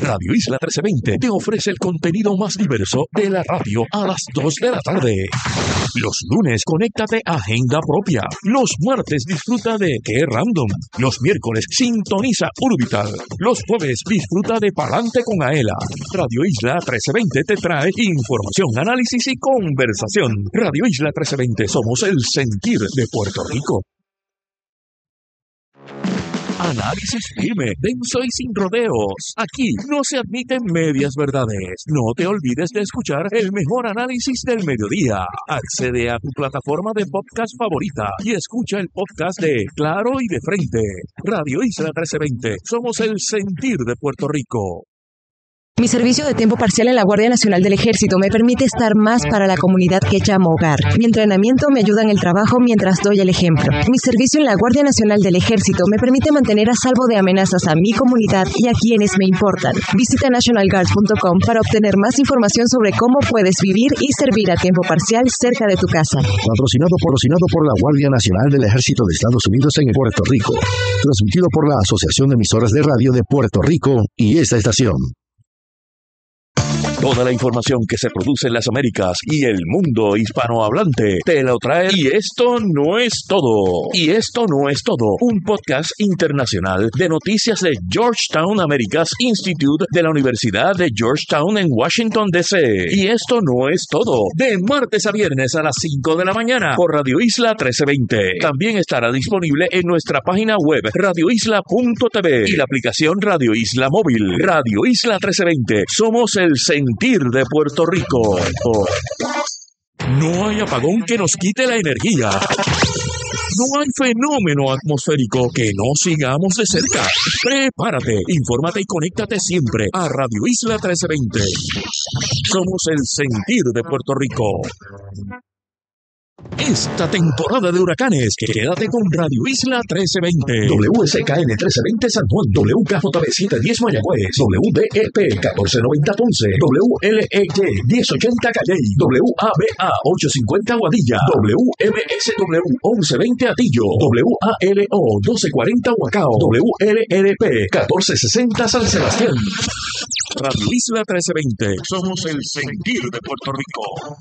Radio Isla 1320 te ofrece el contenido más diverso de la radio a las 2 de la tarde. Los lunes, conéctate a Agenda Propia. Los martes, disfruta de Qué Random. Los miércoles, sintoniza Urbital. Los jueves, disfruta de Palante con Aela. Radio Isla 1320 te trae información, análisis y conversación. Radio Isla 1320, somos el sentir de Puerto Rico. Análisis firme, denso y sin rodeos. Aquí no se admiten medias verdades. No te olvides de escuchar el mejor análisis del mediodía. Accede a tu plataforma de podcast favorita y escucha el podcast de Claro y de Frente. Radio Isla 1320, somos el sentir de Puerto Rico. Mi servicio de tiempo parcial en la Guardia Nacional del Ejército me permite estar más para la comunidad que llamo hogar. Mi entrenamiento me ayuda en el trabajo mientras doy el ejemplo. Mi servicio en la Guardia Nacional del Ejército me permite mantener a salvo de amenazas a mi comunidad y a quienes me importan. Visita nationalguard.com para obtener más información sobre cómo puedes vivir y servir a tiempo parcial cerca de tu casa. Patrocinado por la Guardia Nacional del Ejército de Estados Unidos en Puerto Rico. Transmitido por la Asociación de Emisoras de Radio de Puerto Rico y esta estación. Toda la información que se produce en las Américas y el mundo hispanohablante te lo trae. Y esto no es todo. Y esto no es todo. Un podcast internacional de noticias de Georgetown Americas Institute de la Universidad de Georgetown en Washington, D.C. Y esto no es todo. De martes a viernes a las 5 de la mañana por Radio Isla 1320. También estará disponible en nuestra página web radioisla.tv y la aplicación Radio Isla Móvil. Radio Isla 1320. Somos el sentir de Puerto Rico. No hay apagón que nos quite la energía. No hay fenómeno atmosférico que no sigamos de cerca. Prepárate, infórmate y conéctate siempre a Radio Isla 1320. Somos el sentir de Puerto Rico. Esta temporada de huracanes, quédate con Radio Isla 1320. WSKN 1320 San Juan, WKJB 710 Mayagüez, WDEP 1490 Ponce, WLEY 1080 Calley, WABA 850 Guadilla, WMSW 1120 Atillo, WALO 1240 Huacao, WLRP 1460 San Sebastián. Radio Isla 1320, somos el sentir de Puerto Rico.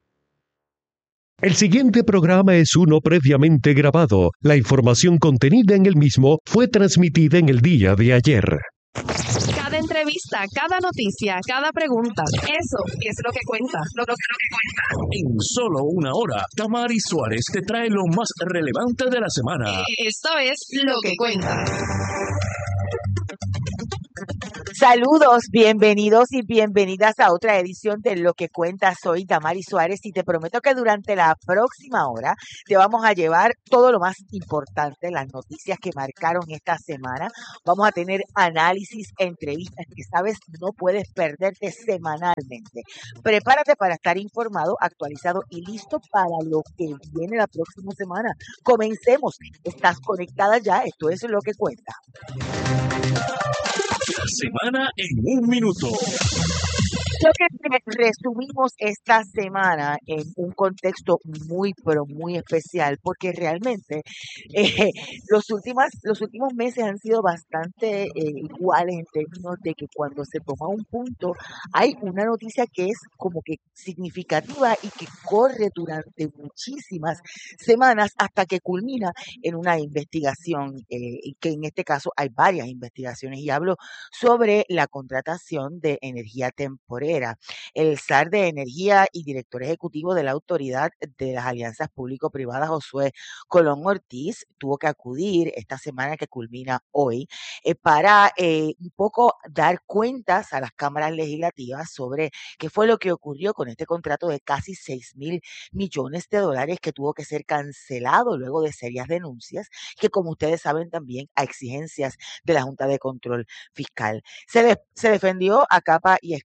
El siguiente programa es uno previamente grabado. La información contenida en el mismo fue transmitida en el día de ayer. Cada entrevista, cada noticia, cada pregunta, eso es lo que cuenta. Lo que cuenta. En solo una hora, Tamari Suárez te trae lo más relevante de la semana. Esto es Lo que cuenta. Saludos, bienvenidos y bienvenidas a otra edición de Lo que cuenta. Soy Damari Suárez y te prometo que durante la próxima hora te vamos a llevar todo lo más importante, las noticias que marcaron esta semana. Vamos a tener análisis, entrevistas que sabes no puedes perderte semanalmente. Prepárate para estar informado, actualizado y listo para lo que viene la próxima semana. Comencemos. Estás conectada ya. Esto es Lo que cuenta. La semana en un minuto. Lo que resumimos esta semana en un contexto muy, pero muy especial, porque realmente los últimos meses han sido bastante iguales en términos de que cuando se toma un punto hay una noticia que es como que significativa y que corre durante muchísimas semanas hasta que culmina en una investigación, y que en este caso hay varias investigaciones, y hablo sobre la contratación de energía temporera. El SAR de Energía y director ejecutivo de la Autoridad de las Alianzas Público-Privadas, Josué Colón Ortiz, tuvo que acudir esta semana que culmina hoy para un poco dar cuentas a las cámaras legislativas sobre qué fue lo que ocurrió con este contrato de casi $6,000 millones que tuvo que ser cancelado luego de serias denuncias, que como ustedes saben también a exigencias de la Junta de Control Fiscal. Se defendió a capa y espada, como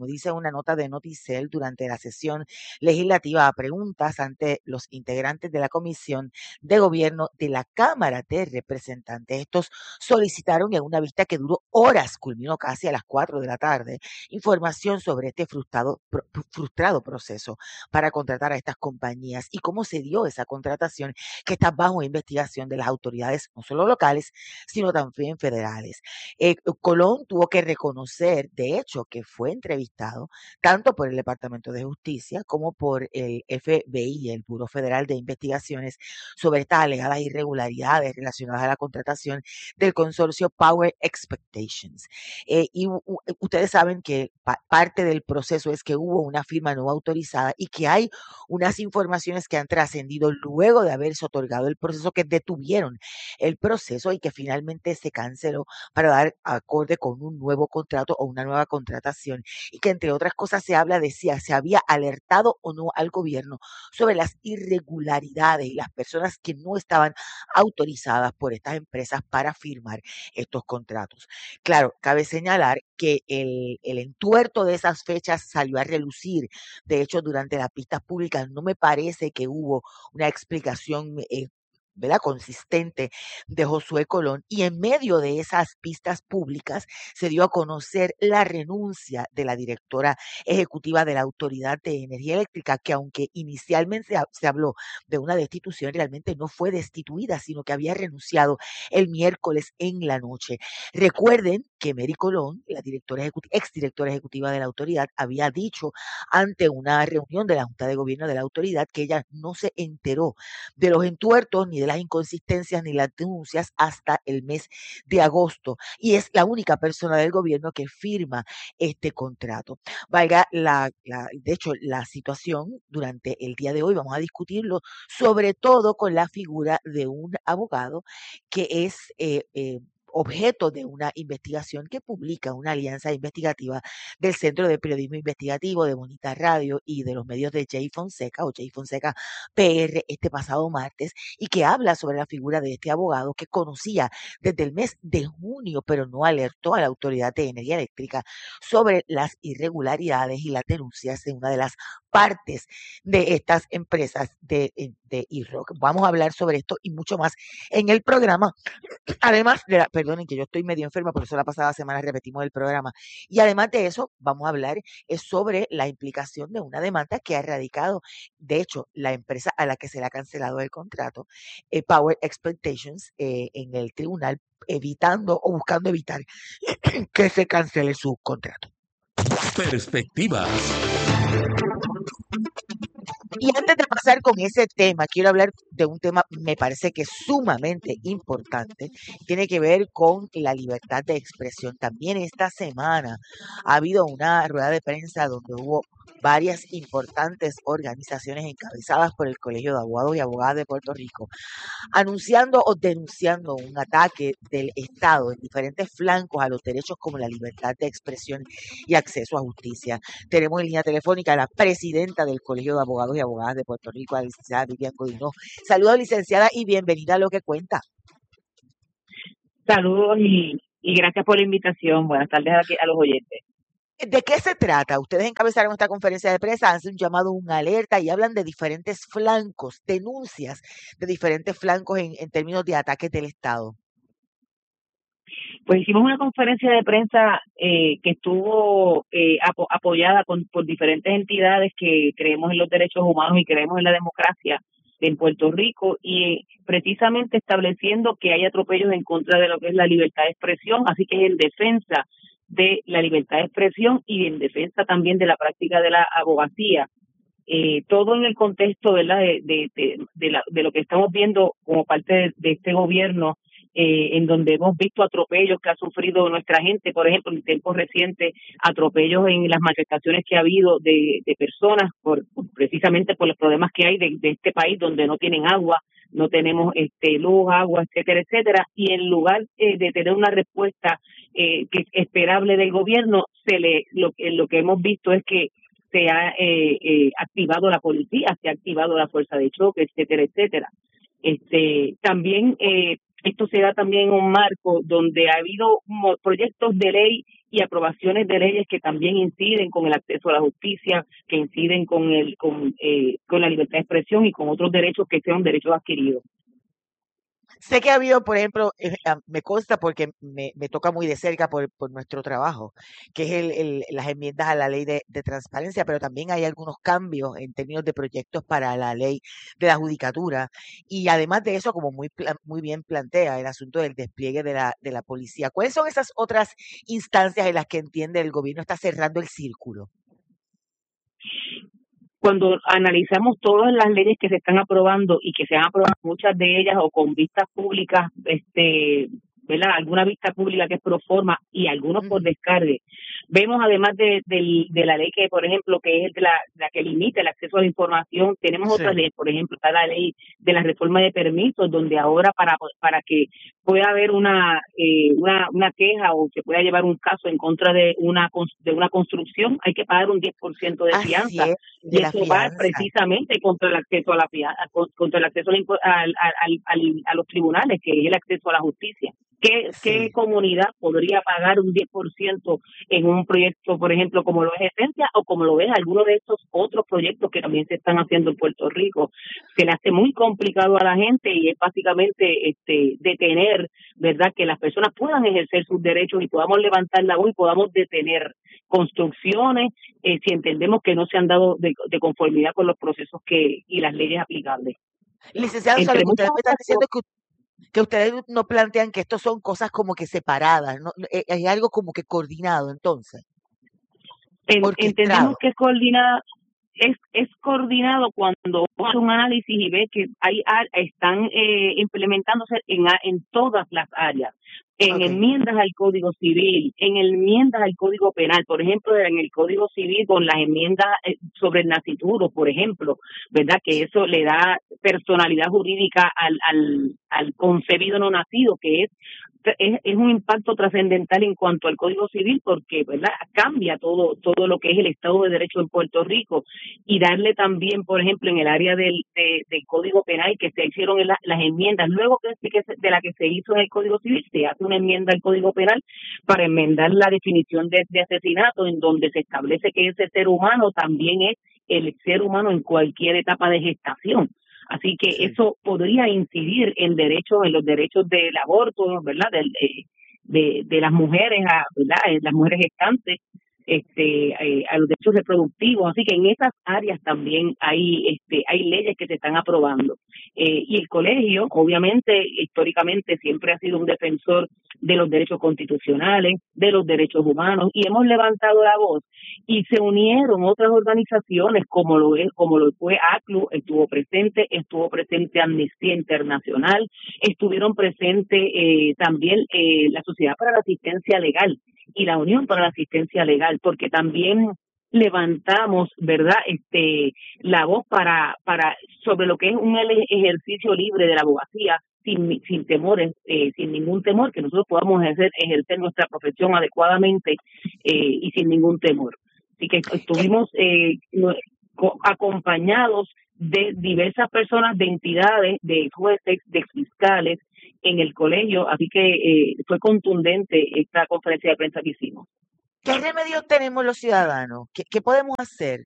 como dice una nota de Noticel, durante la sesión legislativa a preguntas ante los integrantes de la Comisión de Gobierno de la Cámara de Representantes. Estos solicitaron en una vista que duró horas, culminó casi a las 4 de la tarde, información sobre este frustrado proceso para contratar a estas compañías y cómo se dio esa contratación que está bajo investigación de las autoridades, no solo locales, sino también federales. Colón tuvo que reconocer, de hecho, que fue entrevistado tanto por el Departamento de Justicia como por el FBI, el Buró Federal de Investigaciones, sobre estas alegadas irregularidades relacionadas a la contratación del consorcio Power Expectations. Ustedes saben que parte del proceso es que hubo una firma no autorizada y que hay unas informaciones que han trascendido luego de haberse otorgado el proceso, que detuvieron el proceso y que finalmente se canceló para dar acorde con un nuevo contrato o una nueva contratación, y que entre otras cosas se habla de si se había alertado o no al gobierno sobre las irregularidades y las personas que no estaban autorizadas por estas empresas para firmar estos contratos. Claro, cabe señalar que el entuerto de esas fechas salió a relucir. De hecho, durante las pistas públicas no me parece que hubo una explicación ¿verdad?, consistente de Josué Colón, y en medio de esas pistas públicas se dio a conocer la renuncia de la directora ejecutiva de la Autoridad de Energía Eléctrica, que aunque inicialmente se habló de una destitución, realmente no fue destituida, sino que había renunciado el miércoles en la noche. Recuerden que Mary Colón, la exdirectora ejecutiva de la autoridad, había dicho ante una reunión de la Junta de Gobierno de la autoridad que ella no se enteró de los entuertos, ni de las inconsistencias, ni las denuncias hasta el mes de agosto, y es la única persona del gobierno que firma este contrato. De hecho, la situación durante el día de hoy vamos a discutirlo, sobre todo con la figura de un abogado que es objeto de una investigación que publica una alianza investigativa del Centro de Periodismo Investigativo, de Bonita Radio y de los medios de Jay Fonseca o Jay Fonseca PR este pasado martes, y que habla sobre la figura de este abogado que conocía desde el mes de junio, pero no alertó a la Autoridad de Energía Eléctrica sobre las irregularidades y las denuncias de una de las partes de estas empresas de E-Rock. Vamos a hablar sobre esto y mucho más en el programa. Además perdonen que yo estoy medio enferma, por eso la pasada semana repetimos el programa. Y además de eso, vamos a hablar sobre la implicación de una demanda que ha radicado, de hecho, la empresa a la que se le ha cancelado el contrato, Power Expectations, en el tribunal, evitando o buscando evitar que se cancele su contrato. Perspectivas. Y antes de pasar con ese tema, quiero hablar de un tema, me parece que es sumamente importante, tiene que ver con la libertad de expresión. También esta semana ha habido una rueda de prensa donde hubo varias importantes organizaciones encabezadas por el Colegio de Abogados y Abogadas de Puerto Rico, anunciando o denunciando un ataque del Estado en diferentes flancos a los derechos como la libertad de expresión y acceso a justicia. Tenemos en línea telefónica a la presidenta del Colegio de Abogados y Abogadas de Puerto Rico, la licenciada Vivian Godinó. Saludos, licenciada, y bienvenida a Lo que Cuenta. Saludos y gracias por la invitación. Buenas tardes a los oyentes. ¿De qué se trata? Ustedes encabezaron esta conferencia de prensa, hacen un llamado, una alerta y hablan de diferentes flancos, denuncias de diferentes flancos en términos de ataques del Estado. Pues hicimos una conferencia de prensa que estuvo apoyada por diferentes entidades que creemos en los derechos humanos y creemos en la democracia en Puerto Rico, y precisamente estableciendo que hay atropellos en contra de lo que es la libertad de expresión, así que en defensa de la libertad de expresión y en defensa también de la práctica de la abogacía. Todo en el contexto, ¿verdad?, de lo que estamos viendo como parte de este gobierno, en donde hemos visto atropellos que ha sufrido nuestra gente, por ejemplo, en tiempos recientes, atropellos en las manifestaciones que ha habido de personas precisamente por los problemas que hay de este país, donde no tienen agua, no tenemos luz, agua, etcétera, etcétera, y en lugar de tener una respuesta que es esperable del gobierno, lo que hemos visto es que se ha activado la policía, se ha activado la fuerza de choque, etcétera, etcétera. También esto se da también en un marco donde ha habido proyectos de ley y aprobaciones de leyes que también inciden con el acceso a la justicia, que inciden con la libertad de expresión y con otros derechos que sean derechos adquiridos. Sé que ha habido, por ejemplo, me consta porque me toca muy de cerca por nuestro trabajo, que es las enmiendas a la ley de transparencia, pero también hay algunos cambios en términos de proyectos para la ley de la judicatura. Y además de eso, como muy bien plantea, el asunto del despliegue de la policía. ¿Cuáles son esas otras instancias en las que entiende el gobierno está cerrando el círculo? Cuando analizamos todas las leyes que se están aprobando y que se han aprobado muchas de ellas o con vistas públicas, ¿verdad? Alguna vista pública que es pro forma y algunos por descargue. Vemos además de la ley que, por ejemplo, que es la que limita el acceso a la información, tenemos otras leyes, por ejemplo, está la ley de la reforma de permisos, donde ahora para que pueda haber una queja o que pueda llevar un caso en contra de una construcción, hay que pagar un 10% de fianza. Y eso va precisamente contra el acceso a contra el acceso a los tribunales, que es el acceso a la justicia. ¿Qué comunidad podría pagar un 10% en un proyecto, por ejemplo, como lo es Esencia o como lo es alguno de estos otros proyectos que también se están haciendo en Puerto Rico? Se le hace muy complicado a la gente y es básicamente detener, ¿verdad?, que las personas puedan ejercer sus derechos y podamos levantar la voz y podamos detener construcciones si entendemos que no se han dado de conformidad con los procesos y las leyes aplicables. Licenciado, ustedes me están diciendo que ustedes no plantean que esto son cosas como que separadas, ¿no? Es algo como que coordinado, entonces. Entendemos que es coordinado. Es coordinado cuando hace un análisis y ve que están implementándose en todas las áreas, en enmiendas al Código Civil, en enmiendas al Código Penal, por ejemplo, en el Código Civil con las enmiendas sobre el nascituro, por ejemplo, ¿verdad? Que eso le da personalidad jurídica al concebido no nacido, que es un impacto trascendental en cuanto al Código Civil porque, ¿verdad?, cambia todo lo que es el Estado de Derecho en Puerto Rico y darle también, por ejemplo, en el área del Código Penal que se hicieron las enmiendas, luego de la que se hizo en el Código Civil, se hace una enmienda al Código Penal para enmendar la definición de asesinato en donde se establece que ese ser humano también es el ser humano en cualquier etapa de gestación. Así que eso podría incidir en los derechos del aborto, ¿verdad? De las mujeres, ¿verdad? Las mujeres gestantes, a los derechos reproductivos. Así que en esas áreas también hay leyes que se están aprobando. Y el colegio, obviamente, históricamente siempre ha sido un defensor de los derechos constitucionales, de los derechos humanos, y hemos levantado la voz y se unieron otras organizaciones como lo fue ACLU, estuvo presente Amnistía Internacional, estuvieron presentes también la Sociedad para la Asistencia Legal y la Unión para la Asistencia Legal, porque también levantamos, ¿verdad?, la voz para sobre lo que es un ejercicio libre de la abogacía sin temores, sin ningún temor, que nosotros podamos ejercer nuestra profesión adecuadamente y sin ningún temor. Así que estuvimos acompañados de diversas personas, de entidades, de jueces, de fiscales en el colegio, así que fue contundente esta conferencia de prensa que hicimos. ¿Qué remedios tenemos los ciudadanos? ¿Qué podemos hacer?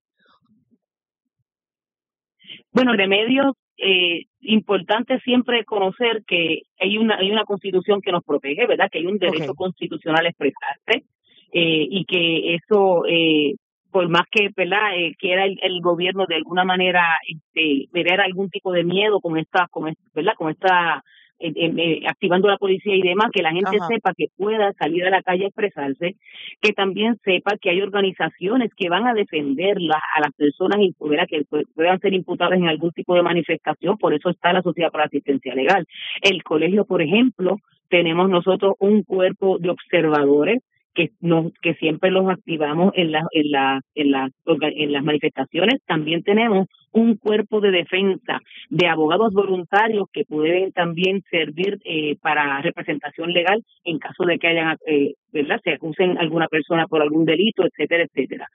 Bueno, remedios importante siempre conocer que hay una constitución que nos protege, ¿verdad? Que hay un derecho constitucional a expresarse y que eso por más que, ¿verdad?, quiera el gobierno de alguna manera ver algún tipo de miedo con esta activando la policía y demás, que la gente sepa que pueda salir a la calle a expresarse, que también sepa que hay organizaciones que van a defender a las personas que puedan ser imputadas en algún tipo de manifestación. Por eso está la Sociedad para la Asistencia Legal. El colegio, por ejemplo, tenemos nosotros un cuerpo de observadores que siempre los activamos en las manifestaciones. También tenemos un cuerpo de defensa de abogados voluntarios que pueden también servir para representación legal en caso de que hayan, ¿verdad?, se acusen a alguna persona por algún delito, etcétera, etcétera.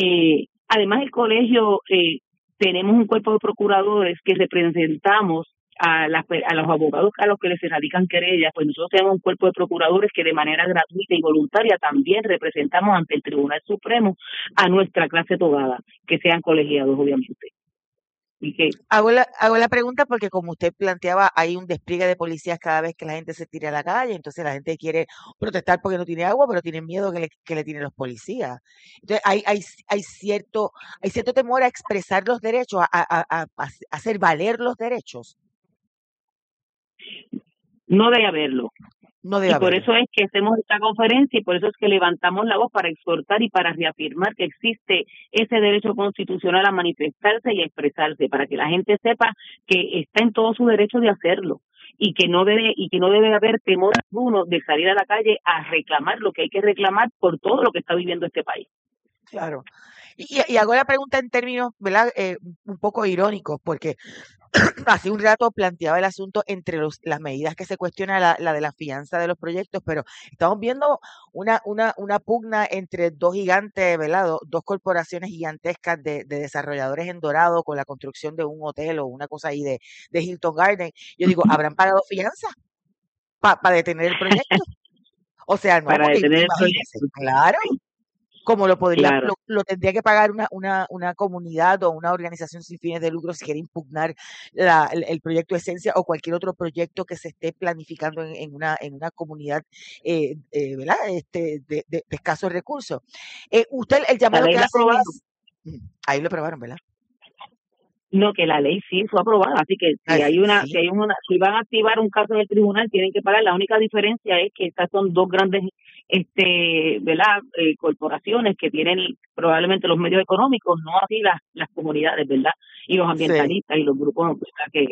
Además, el colegio tenemos un cuerpo de procuradores que representamos a los abogados a los que les radican querellas, pues nosotros tenemos un cuerpo de procuradores que de manera gratuita y voluntaria también representamos ante el Tribunal Supremo a nuestra clase togada, que sean colegiados, obviamente. Y que Hago la pregunta porque como usted planteaba, hay un despliegue de policías cada vez que la gente se tira a la calle, entonces la gente quiere protestar porque no tiene agua, pero tienen miedo que le tiren los policías. Entonces hay cierto temor a expresar los derechos, a hacer valer los derechos. no debe haberlo. No debe Y por haberlo. eso es que hacemos esta conferencia y por eso es que levantamos la voz para exhortar y para reafirmar que existe ese derecho constitucional a manifestarse y a expresarse, para que la gente sepa que está en todo su derecho de hacerlo y que no debe haber temor alguno de salir a la calle a reclamar lo que hay que reclamar por todo lo que está viviendo este país. Claro. Y hago la pregunta en términos, ¿verdad? Un poco irónicos, porque hace un rato planteaba el asunto entre las medidas que se cuestiona la de la fianza de los proyectos, pero estamos viendo una pugna entre dos gigantes, ¿verdad? Dos corporaciones gigantescas de desarrolladores en Dorado con la construcción de un hotel o una cosa ahí de Hilton Garden. Yo digo, ¿habrán pagado fianza para detener el proyecto? O sea, no, Para porque detener el imagínense, proyecto. claro, como lo podría, Claro. lo tendría que pagar una comunidad o una organización sin fines de lucro si quiere impugnar el proyecto Esencia o cualquier otro proyecto que se esté planificando en una comunidad, ¿verdad? De escasos recursos. Usted, el La llamado ley que la hace aprobaron. es, ahí lo aprobaron, ¿verdad? No, que la ley sí fue aprobada, así que Ah, sí. si van a activar un caso en el tribunal tienen que pagar. La única diferencia es que estas son dos grandes, ¿verdad? Corporaciones que tienen probablemente los medios económicos, no así las comunidades, ¿verdad? Y los Sí, ambientalistas y los grupos, ¿verdad?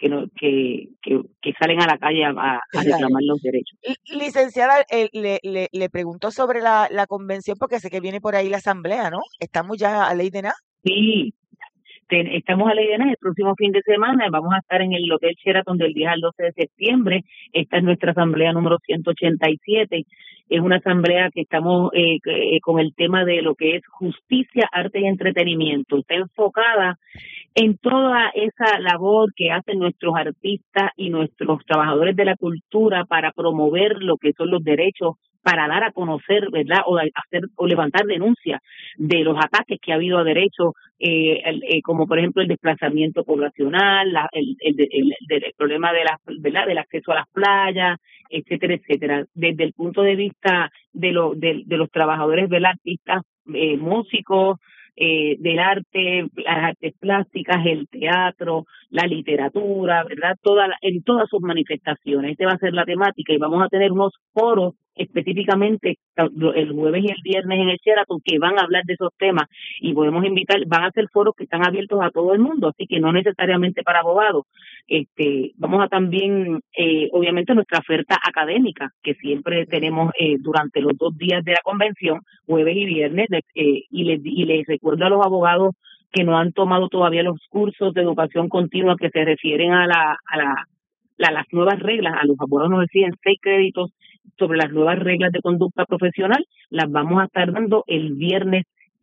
que salen a la calle a claro. reclamar los derechos. Licenciada, le pregunto sobre la convención porque sé que viene por ahí la asamblea, ¿no? Estamos ya a ley de nada. Sí. Estamos a la idea el próximo fin de semana, vamos a estar en el Hotel Sheraton del 10 al 12 de septiembre. Esta es nuestra asamblea número 187. Es una asamblea que estamos con el tema de lo que es justicia, arte y entretenimiento. Está enfocada en toda esa labor que hacen nuestros artistas y nuestros trabajadores de la cultura para promover lo que son los derechos, para dar a conocer, ¿verdad? O levantar denuncias de los ataques que ha habido a derechos, como por ejemplo el desplazamiento poblacional, el problema ¿verdad? Del acceso a las playas, etcétera, etcétera. Desde el punto de vista de los trabajadores, ¿verdad? Artistas, músicos, del arte, las artes plásticas, el teatro, la literatura, ¿verdad? En todas sus manifestaciones. Esta va a ser la temática y vamos a tener unos foros específicamente el jueves y el viernes en el Sheraton que van a hablar de esos temas y podemos invitar, van a ser foros que están abiertos a todo el mundo, así que no necesariamente para abogados. Vamos a también, obviamente, nuestra oferta académica que siempre tenemos durante los 2 días de la convención, jueves y viernes, y les recuerdo a los abogados que no han tomado todavía los cursos de educación continua que se refieren a las nuevas reglas. A los abogados nos decían 6 créditos sobre las nuevas reglas de conducta profesional. Las vamos a estar dando el viernes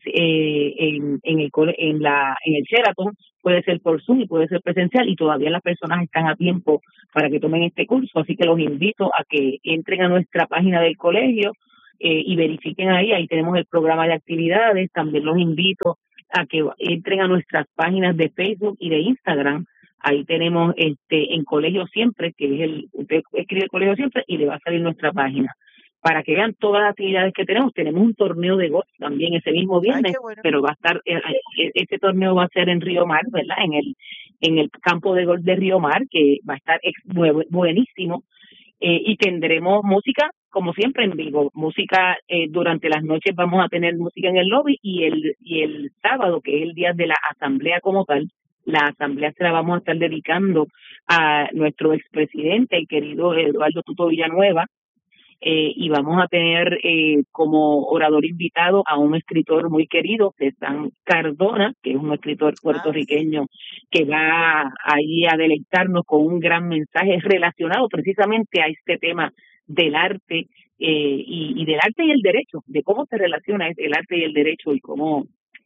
en el Sheraton. Puede ser por Zoom y puede ser presencial, y todavía las personas están a tiempo para que tomen este curso, así que los invito a que entren a nuestra página del colegio y verifiquen ahí tenemos el programa de actividades. También los invito a que entren a nuestras páginas de Facebook y de Instagram. Ahí tenemos en Colegio Siempre, que usted escribe Colegio Siempre y le va a salir nuestra página, para que vean todas las actividades que tenemos. Tenemos un torneo de golf también ese mismo viernes, Ay, qué bueno. pero va a estar, este torneo va a ser en Río Mar, ¿verdad? En el campo de golf de Río Mar, que va a estar buenísimo. Y tendremos música, como siempre, en vivo. Música durante las noches, vamos a tener música en el lobby, y el sábado, que es el día de la asamblea como tal, la asamblea se la vamos a estar dedicando a nuestro expresidente, el querido Eduardo Tuto Villanueva, y vamos a tener como orador invitado a un escritor muy querido, César Cardona, que es un escritor puertorriqueño que va ahí a deleitarnos con un gran mensaje relacionado precisamente a este tema del arte y del arte y el derecho, de cómo se relaciona el arte y el derecho y cómo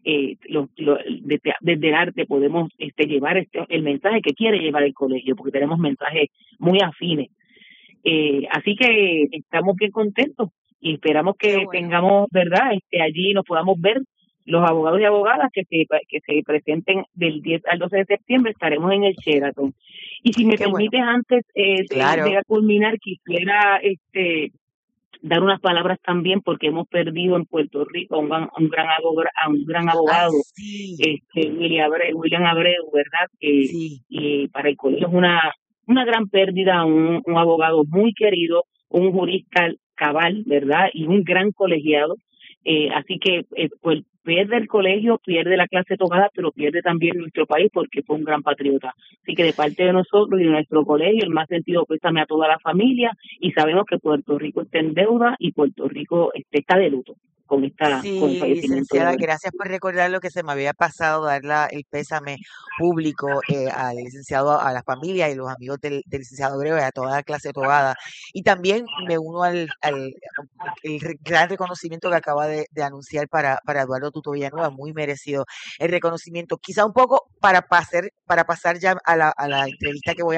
desde el arte podemos llevar el mensaje que quiere llevar el colegio, porque tenemos mensajes muy afines. Así que estamos bien contentos y esperamos que tengamos, ¿verdad? Allí nos podamos ver los abogados y abogadas que se presenten del 10 al 12 de septiembre. Estaremos en el Sheraton. Y si me permites, antes de culminar, quisiera dar unas palabras también, porque hemos perdido en Puerto Rico a un gran abogado, William Abreu, ¿verdad? Y para el colegio es una gran pérdida, un abogado muy querido, un jurista cabal, ¿verdad? Y un gran colegiado. Así que pues pierde el colegio, pierde la clase tocada, pero pierde también nuestro país, porque fue un gran patriota. Así que de parte de nosotros y de nuestro colegio, el más sentido pésame a toda la familia, y sabemos que Puerto Rico está en deuda y Puerto Rico está de luto con el fallecimiento. Licenciada, gracias por recordar lo que se me había pasado, dar el pésame público al licenciado, a la familia y los amigos del licenciado Abreu y a toda la clase togada. Y también me uno al el gran reconocimiento que acaba de anunciar para Eduardo Tuto Villanueva, muy merecido el reconocimiento. Quizá un poco para pasar ya a la entrevista que voy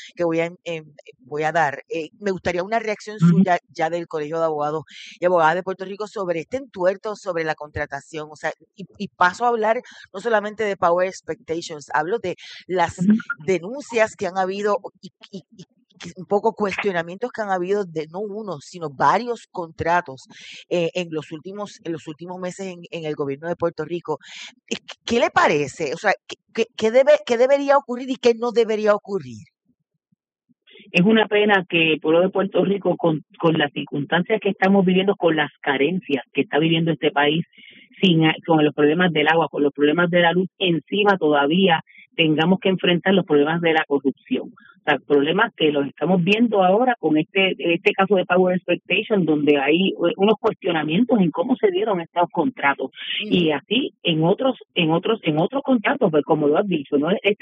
a dar, me gustaría una reacción suya ya del Colegio de Abogados y Abogadas de Puerto Rico sobre este entuerto, sobre la contratación, o sea, y paso a hablar no solamente de Power Expectations, hablo de las denuncias que han habido y un poco cuestionamientos que han habido de no uno, sino varios contratos en los últimos meses en el gobierno de Puerto Rico. ¿Qué le parece? O sea, ¿qué debería ocurrir y qué no debería ocurrir? Es una pena que el pueblo de Puerto Rico, con las circunstancias que estamos viviendo, con las carencias que está viviendo este país, con los problemas del agua, con los problemas de la luz, encima todavía tengamos que enfrentar los problemas de la corrupción. O sea, problemas que los estamos viendo ahora con este caso de Power Expectation, donde hay unos cuestionamientos en cómo se dieron estos contratos. Y así en otros contratos, pues como lo has dicho, no es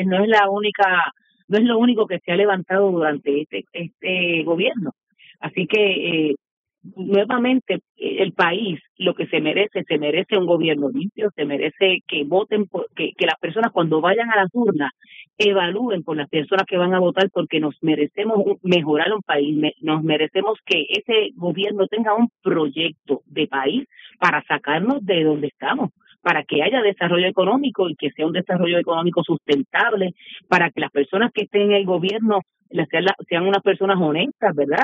lo único que se ha levantado durante este gobierno. Así que nuevamente el país lo que se merece un gobierno limpio, se merece que voten, que las personas cuando vayan a las urnas evalúen por las personas que van a votar, porque nos merecemos mejorar un país, nos merecemos que ese gobierno tenga un proyecto de país para sacarnos de donde estamos, para que haya desarrollo económico y que sea un desarrollo económico sustentable, para que las personas que estén en el gobierno sean unas personas honestas, ¿verdad?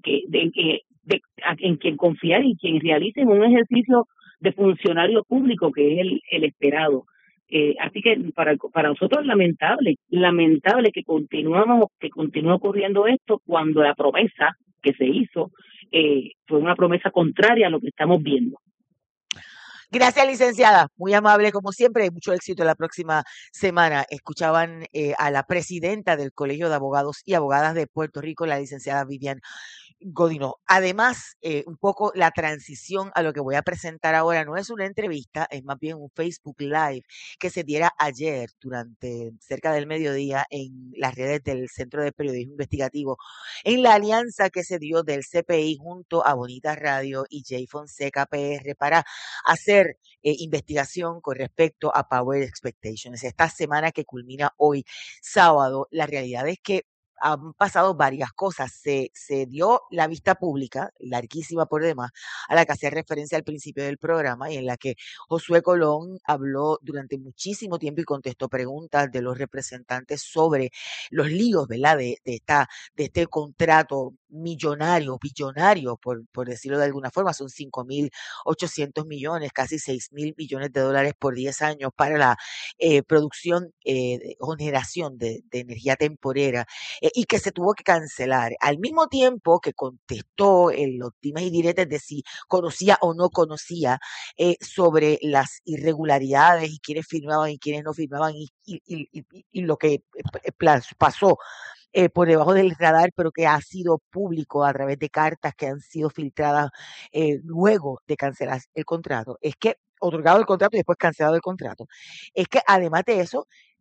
En quien confiar y quien realicen un ejercicio de funcionario público, que es el esperado. Así que para nosotros es lamentable que continúe ocurriendo esto, cuando la promesa que se hizo fue una promesa contraria a lo que estamos viendo. Gracias, licenciada. Muy amable como siempre. Mucho éxito la próxima semana. Escuchaban a la presidenta del Colegio de Abogados y Abogadas de Puerto Rico, la licenciada Vivian Godinó. Además, un poco la transición a lo que voy a presentar ahora no es una entrevista, es más bien un Facebook Live que se diera ayer durante cerca del mediodía en las redes del Centro de Periodismo Investigativo, en la alianza que se dio del CPI junto a Bonita Radio y Jay Fonseca PR para hacer investigación con respecto a Power Expectations. Esta semana que culmina hoy, sábado, la realidad es que han pasado varias cosas. Se dio la vista pública, larguísima por demás, a la que hacía referencia al principio del programa, y en la que Josué Colón habló durante muchísimo tiempo y contestó preguntas de los representantes sobre los líos, ¿verdad?, de este contrato billonario, por decirlo de alguna forma. Son 5.800 millones, casi 6.000 millones de dólares por 10 años para la producción o generación de energía temporera, y que se tuvo que cancelar. Al mismo tiempo que contestó en los dimes y diretes de si conocía o no conocía sobre las irregularidades y quiénes firmaban y quiénes no firmaban y lo que pasó por debajo del radar, pero que ha sido público a través de cartas que han sido filtradas luego de cancelar el contrato. Es que otorgado el contrato y después cancelado el contrato. Es que además de eso,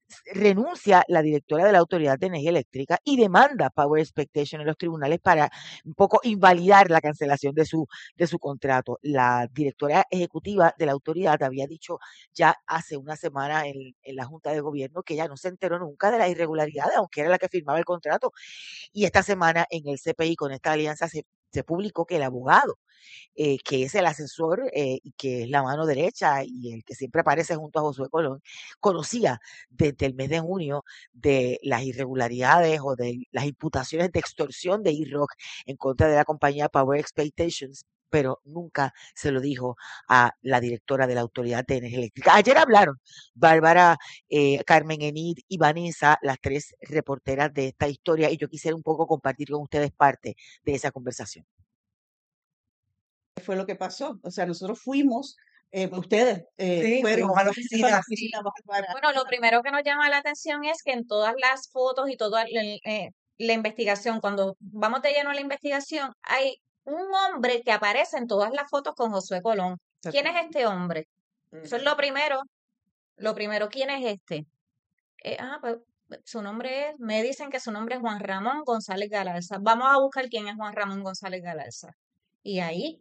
renuncia la directora de la Autoridad de Energía Eléctrica y demanda Power Expectation en los tribunales para un poco invalidar la cancelación de su contrato. La directora ejecutiva de la autoridad había dicho ya hace una semana en la Junta de Gobierno que ella no se enteró nunca de las irregularidades, aunque era la que firmaba el contrato. Y esta semana en el CPI con esta alianza se publicó que el abogado que es el asesor y que es la mano derecha y el que siempre aparece junto a Josué Colón, conocía desde el mes de junio de las irregularidades o de las imputaciones de extorsión de E-Rock en contra de la compañía Power Expectations, pero nunca se lo dijo a la directora de la Autoridad de Energía Eléctrica. Ayer hablaron Bárbara, Carmen Enid y Vanessa, las tres reporteras de esta historia, y yo quisiera un poco compartir con ustedes parte de esa conversación. Fue lo que pasó. O sea, nosotros fuimos, ustedes Sí, fueron fuimos a la a oficina. la oficina Bárbara. Bueno, lo primero que nos llama la atención es que en todas las fotos y toda la investigación, cuando vamos de lleno a la investigación, hay un hombre que aparece en todas las fotos con Josué Colón. ¿Quién es este hombre? Eso es lo primero. Lo primero, ¿quién es este? Pues su nombre es, me dicen que su nombre es Juan Ramón González Galarza. Vamos a buscar quién es Juan Ramón González Galarza. Y ahí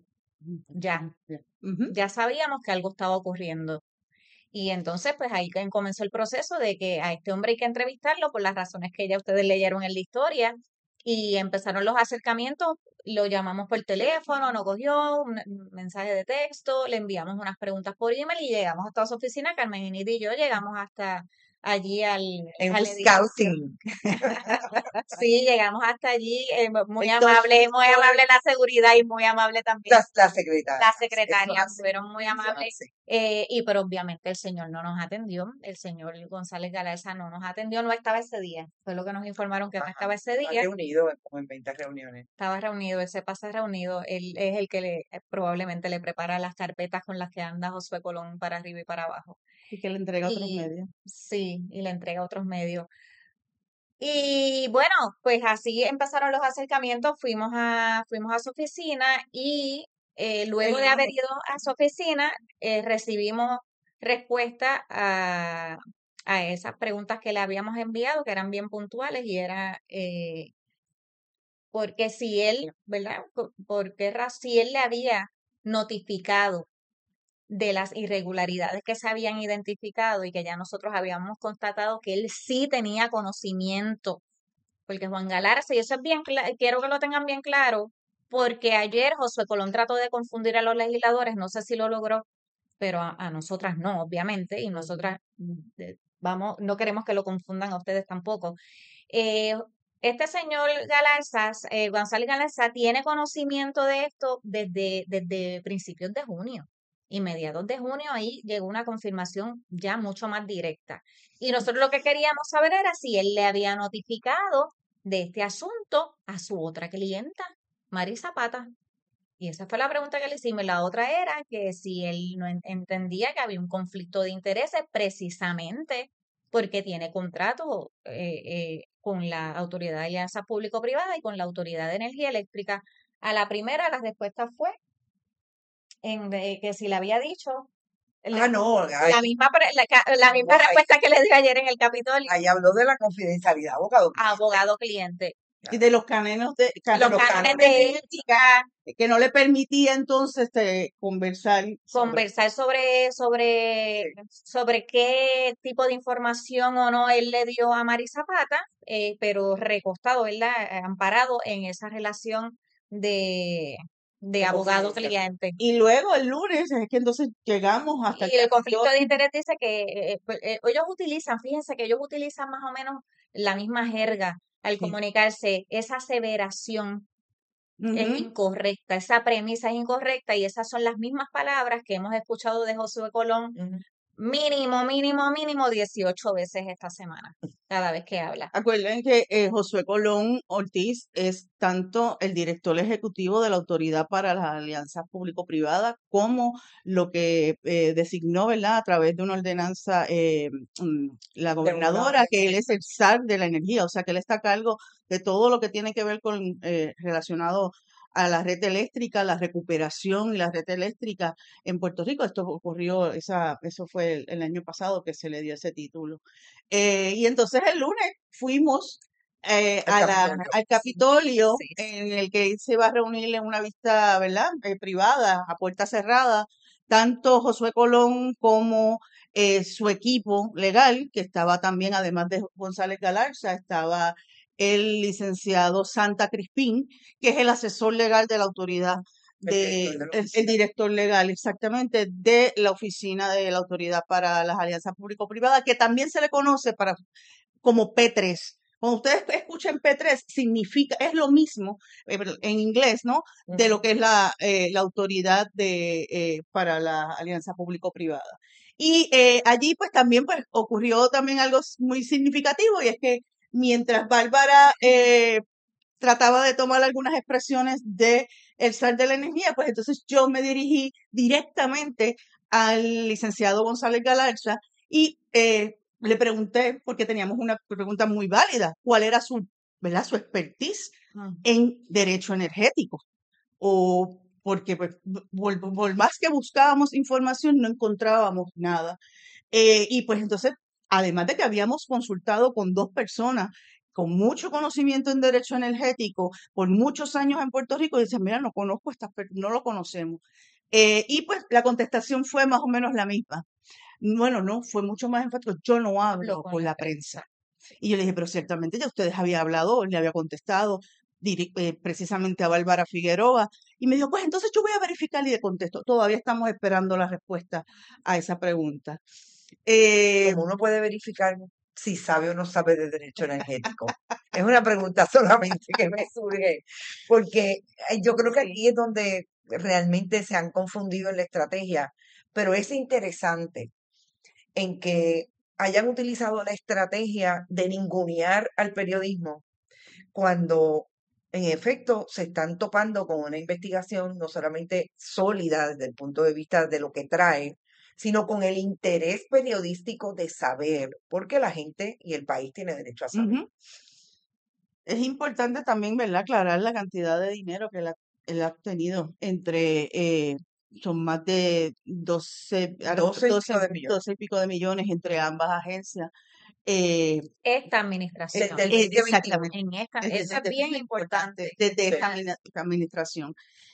ya sabíamos que algo estaba ocurriendo. Y entonces, pues ahí comenzó el proceso de que a este hombre hay que entrevistarlo por las razones que ya ustedes leyeron en la historia. Y empezaron los acercamientos, lo llamamos por teléfono, no cogió, un mensaje de texto, le enviamos unas preguntas por email y llegamos hasta su oficina, Carmen Inid y yo llegamos hasta allí al edificio. Scouting. Sí, llegamos hasta allí, muy Entonces, amable la seguridad y muy amable también La secretaria. la secretaria, Eso hace, fueron muy eso amables. hace. Pero obviamente el señor no nos atendió, el señor González Galarza no nos atendió, no estaba ese día, fue lo que nos informaron que no estaba ese Está día, reunido como en 20 reuniones. estaba reunido, él se pasa reunido, él es el que probablemente le prepara las carpetas con las que anda Josué Colón para arriba y para abajo. Y que le entrega a otros medios. Sí, y le entrega a otros medios. Y bueno, pues así empezaron los acercamientos, fuimos a su oficina y luego de haber ido a su oficina, recibimos respuesta a esas preguntas que le habíamos enviado, que eran bien puntuales, y era porque si él, ¿verdad? Si él le había notificado de las irregularidades que se habían identificado y que ya nosotros habíamos constatado que él sí tenía conocimiento, porque Juan Galarza, y eso es bien, quiero que lo tengan bien claro, porque ayer Josué Colón trató de confundir a los legisladores, no sé si lo logró, pero a nosotras no, obviamente, y nosotras no queremos que lo confundan a ustedes tampoco. Este señor Galarza, González Galarza, tiene conocimiento de esto desde principios de junio. Y mediados de junio ahí llegó una confirmación ya mucho más directa. Y nosotros lo que queríamos saber era si él le había notificado de este asunto a su otra clienta, Mari Zapata. Y esa fue la pregunta que le hicimos. La otra era que si él no entendía que había un conflicto de intereses precisamente porque tiene contrato con la Autoridad de Alianza Público-Privada y con la Autoridad de Energía Eléctrica. A la primera la respuesta fue que si le había dicho la misma respuesta que le dio ayer en el Capitolio. Ahí habló de la confidencialidad, abogado cliente. Y de los cánones de ética que no le permitía entonces conversar sobre qué tipo de información o no él le dio a Mari Zapata, pero recostado, ¿verdad? Amparado en esa relación de abogado cliente. Y luego el lunes es que entonces llegamos hasta el conflicto de interés dice que fíjense que ellos utilizan más o menos la misma jerga al comunicarse. Esa aseveración es incorrecta, esa premisa es incorrecta y esas son las mismas palabras que hemos escuchado de Josué Colón mínimo 18 veces esta semana, cada vez que habla. Acuerden que Josué Colón Ortiz es tanto el director ejecutivo de la Autoridad para las Alianzas Público-Privadas como lo que designó, ¿verdad?, a través de una ordenanza la gobernadora, que él es el SAR de la energía, o sea que él está a cargo de todo lo que tiene que ver con relacionado a la red eléctrica, la recuperación y la red eléctrica en Puerto Rico. Esto ocurrió, eso fue el año pasado que se le dio ese título. Y entonces el lunes fuimos al Capitolio, Sí. en el que se va a reunir en una vista, ¿verdad? Privada, a puerta cerrada, tanto Josué Colón como su equipo legal, que estaba también, además de González Galarza, estaba el licenciado Santa Crispín, que es el asesor legal de la autoridad, el director legal, exactamente, de la oficina de la Autoridad para las Alianzas Público-Privadas, que también se le conoce como P3. Cuando ustedes escuchen P3, significa, es lo mismo en inglés, ¿no? De lo que es la autoridad para la alianza público-privada. Y allí pues también pues ocurrió también algo muy significativo, y es que mientras Bárbara trataba de tomar algunas expresiones de el SAR de la energía, pues entonces yo me dirigí directamente al licenciado González Galarza y le pregunté, porque teníamos una pregunta muy válida, cuál era ¿verdad? Su expertise en derecho energético. O porque pues, por más que buscábamos información, no encontrábamos nada. Y pues entonces, además de que habíamos consultado con 2 personas con mucho conocimiento en derecho energético por muchos años en Puerto Rico, y dicen, mira, no conozco no lo conocemos. Y pues la contestación fue más o menos la misma. Bueno, no, fue mucho más enfático. Yo no hablo con la prensa. Y yo le dije, pero ciertamente ya ustedes habían hablado, le había contestado precisamente a Bárbara Figueroa. Y me dijo, pues entonces yo voy a verificar y le contesto. Todavía estamos esperando la respuesta a esa pregunta. ¿Cómo uno puede verificar si sabe o no sabe de derecho energético? Es una pregunta solamente que me surge, porque yo creo que aquí es donde realmente se han confundido en la estrategia, pero es interesante en que hayan utilizado la estrategia de ningunear al periodismo cuando en efecto se están topando con una investigación no solamente sólida desde el punto de vista de lo que trae, sino con el interés periodístico de saber, porque la gente y el país tiene derecho a saber. Es importante también, ¿verdad?, aclarar la cantidad de dinero que él ha obtenido son más de 12 y pico de millones entre ambas agencias. Esta administración. Exactamente. Eso es bien importante. Desde esta administración.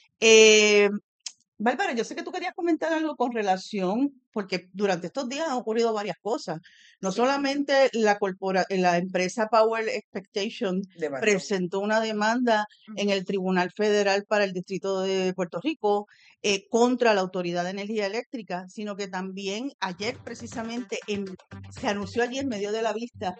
Bárbara, yo sé que tú querías comentar algo con relación, porque durante estos días han ocurrido varias cosas. No solamente la empresa Power Expectation presentó una demanda en el Tribunal Federal para el Distrito de Puerto Rico contra la Autoridad de Energía Eléctrica, sino que también ayer precisamente se anunció allí en medio de la vista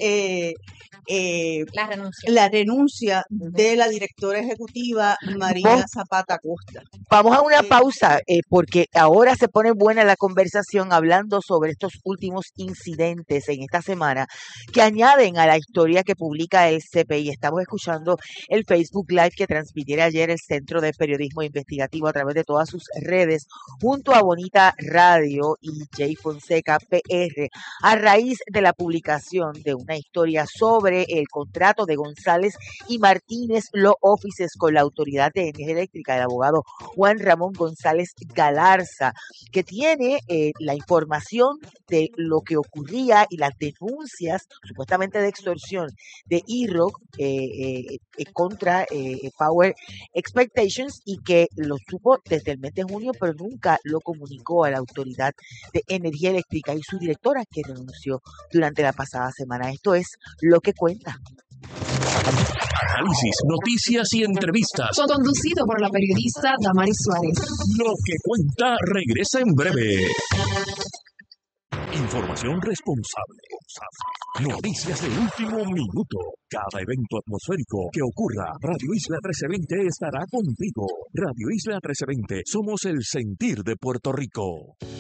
la renuncia de la directora ejecutiva María Zapata Costa. Vamos a una pausa porque ahora se pone buena la conversación hablando sobre estos últimos incidentes en esta semana que añaden a la historia que publica el CPI. Estamos escuchando el Facebook Live que transmitiera ayer el Centro de Periodismo Investigativo a través de todas sus redes junto a Bonita Radio y Jay Fonseca PR a raíz de la publicación de una historia sobre el contrato de González y Martínez Law Offices con la Autoridad de Energía Eléctrica del abogado Juan Ramón González Galarza, que tiene la información de lo que ocurría y las denuncias supuestamente de extorsión de IROC contra Power Expectations, y que lo supo desde el mes de junio, pero nunca lo comunicó a la Autoridad de Energía Eléctrica y su directora, que renunció durante la pasada semana. Esto es Lo que Cuenta. Análisis, noticias y entrevistas. Conducido por la periodista Damaris Suárez. Lo que Cuenta regresa en breve. Información responsable. Noticias de último minuto. Cada evento atmosférico que ocurra, Radio Isla 1320 estará contigo. Radio Isla 1320, somos el sentir de Puerto Rico.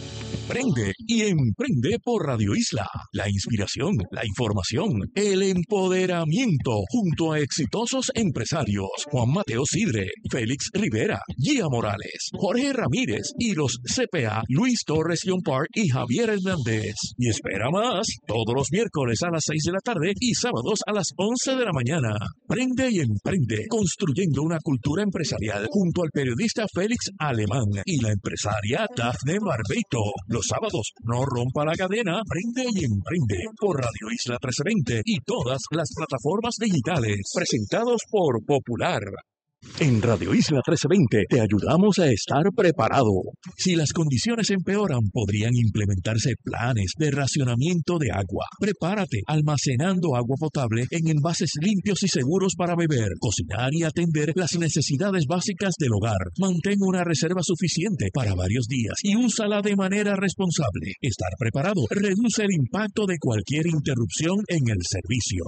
Prende y emprende por Radio Isla. La inspiración, la información, el empoderamiento junto a exitosos empresarios Juan Mateo Sidre, Félix Rivera, Gia Morales, Jorge Ramírez y los CPA Luis Torres Park y Javier Hernández. Y espera más, todos los miércoles a las 6 de la tarde y sábados a las 11 de la mañana. Prende y emprende, construyendo una cultura empresarial junto al periodista Félix Alemán y la empresaria Dafne Barbeito. Los sábados, no rompa la cadena, prende y emprende por Radio Isla 1320 y todas las plataformas digitales. Presentados por Popular. En Radio Isla 1320 te ayudamos a estar preparado. Si las condiciones empeoran, podrían implementarse planes de racionamiento de agua. Prepárate almacenando agua potable en envases limpios y seguros para beber, cocinar y atender las necesidades básicas del hogar. Mantén una reserva suficiente para varios días y úsala de manera responsable. Estar preparado reduce el impacto de cualquier interrupción en el servicio.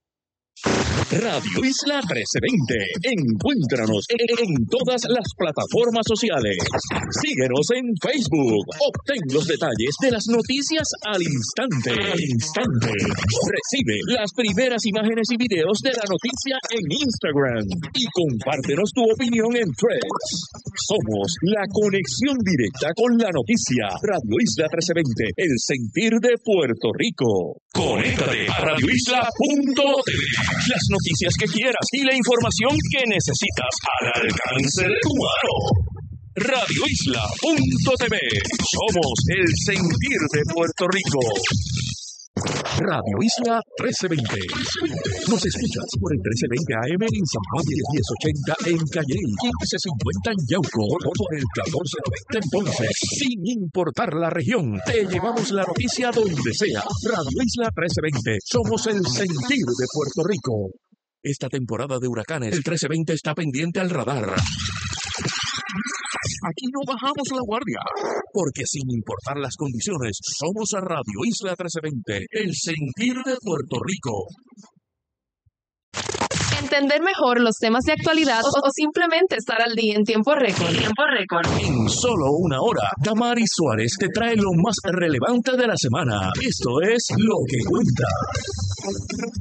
Radio Isla 1320. Encuéntranos en todas las plataformas sociales. Síguenos en Facebook. Obtén los detalles de las noticias al instante. Recibe las primeras imágenes y videos de la noticia en Instagram. Y compártenos tu opinión en Threads. Somos la conexión directa con la noticia. Radio Isla 1320. El sentir de Puerto Rico. Conéctate a radioisla.tv. Las noticias que quieras y la información que necesitas al alcance de tu mano. Radioisla.tv. Somos el sentir de Puerto Rico. Radio Isla 1320. Nos escuchas por el 1320 AM en San Juan y el 1080 en Calley, 1550 en Yauco, por el 1490 en Ponce. Sin importar la región, te llevamos la noticia donde sea. Radio Isla 1320. Somos el sentir de Puerto Rico. Esta temporada de huracanes, el 1320 está pendiente al radar. Aquí no bajamos la guardia, porque sin importar las condiciones, somos a Radio Isla 1320, el sentir de Puerto Rico. Entender mejor los temas de actualidad o simplemente estar al día en tiempo récord. En solo una hora, Tamari Suárez te trae lo más relevante de la semana. Esto es Lo que Cuenta.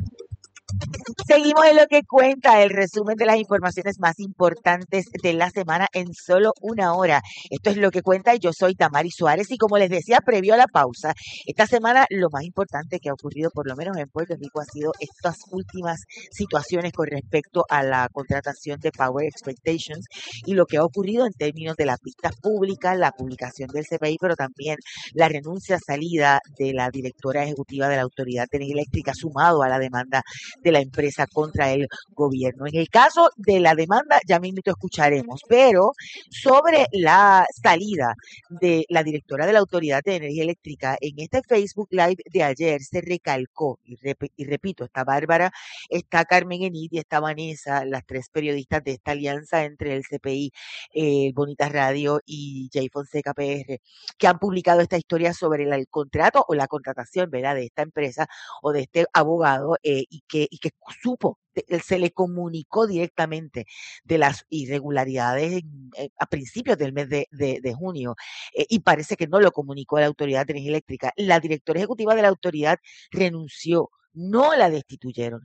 Seguimos en Lo que Cuenta, el resumen de las informaciones más importantes de la semana en solo una hora. Esto es Lo que Cuenta y yo soy Tamari Suárez y como les decía previo a la pausa, esta semana lo más importante que ha ocurrido por lo menos en Puerto Rico ha sido estas últimas situaciones con respecto a la contratación de Power Expectations y lo que ha ocurrido en términos de las vistas públicas, la publicación del CPI, pero también la renuncia salida de la directora ejecutiva de la Autoridad de Energía Eléctrica sumado a la demanda de la empresa contra el gobierno. En el caso de la demanda, ya mismo escucharemos, pero sobre la salida de la directora de la Autoridad de Energía Eléctrica, en este Facebook Live de ayer se recalcó, y repito, está Bárbara, está Carmen Enid y está Vanessa, las tres periodistas de esta alianza entre el CPI, Bonitas Radio y Jay Fonseca PR, que han publicado esta historia sobre el contrato o la contratación, ¿verdad?, de esta empresa o de este abogado y que supo, se le comunicó directamente de las irregularidades a principios del mes de junio y parece que no lo comunicó a la Autoridad de Energía Eléctrica. La directora ejecutiva de la autoridad renunció. No la destituyeron,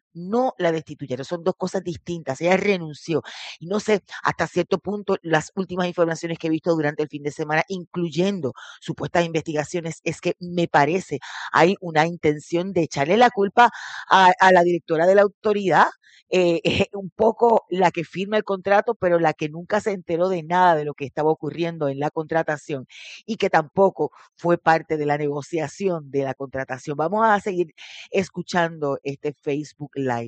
son dos cosas distintas, ella renunció y no sé, hasta cierto punto las últimas informaciones que he visto durante el fin de semana, incluyendo supuestas investigaciones, es que me parece hay una intención de echarle la culpa a la directora de la autoridad, un poco la que firma el contrato, pero la que nunca se enteró de nada de lo que estaba ocurriendo en la contratación y que tampoco fue parte de la negociación de la contratación. Vamos a seguir escuchando este Facebook Live.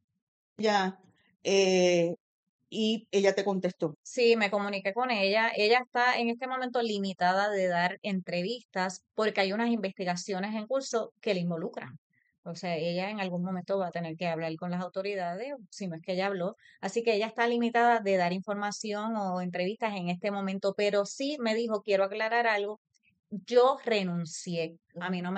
Ya, y ella te contestó. Sí, me comuniqué con ella. Ella está en este momento limitada de dar entrevistas porque hay unas investigaciones en curso que le involucran. O sea, ella en algún momento va a tener que hablar con las autoridades, si no es que ella habló. Así que ella está limitada de dar información o entrevistas en este momento, pero sí me dijo, quiero aclarar algo. Yo renuncié. A mí no me